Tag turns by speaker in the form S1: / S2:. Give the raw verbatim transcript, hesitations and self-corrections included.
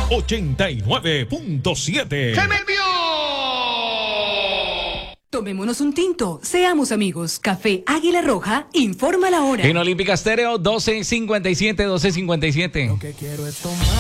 S1: ochenta y nueve punto siete.
S2: ¡Se me envió!
S3: Tomémonos un tinto, seamos amigos. Café Águila Roja, informa la hora.
S4: En Olímpica Estéreo, doce cincuenta y siete, doce cincuenta y siete.
S5: Lo que quiero es tomar.